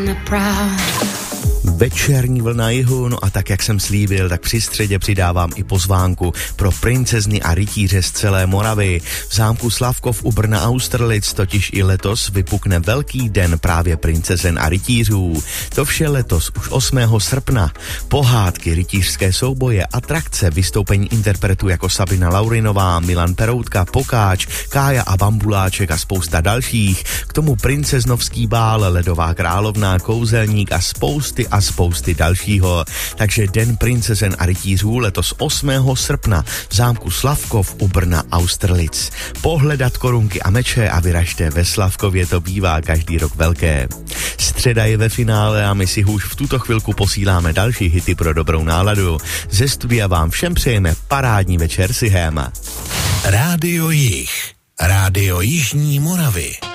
Večerní vlna jihu, no a tak, jak jsem slíbil, tak při středě přidávám i pozvánku pro princezny a rytíře z celé Moravy. V zámku Slavkov u Brna Austerlitz totiž i letos vypukne velký den právě princezen a rytířů. To vše letos už 8. srpna. Pohádky, rytířské souboje, atrakce, vystoupení interpretů jako Sabina Laurinová, Milan Peroutka, Pokáč, Kája a Bambuláček a spousta dalších. K tomu princeznovský bál, Ledová královna, kouzelník a spousty dalšího. Takže Den princezen a rytířů letos 8. srpna v zámku Slavkov u Brna Austerlitz. Pohledat korunky a meče a vyražte, ve Slavkově to bývá každý rok velké. Středa je ve finále a my si už v tuto chvilku posíláme další hity pro dobrou náladu. Ze studia vám všem přejeme parádní večer si Héma. Rádio Jih, Rádio Jižní Moravy.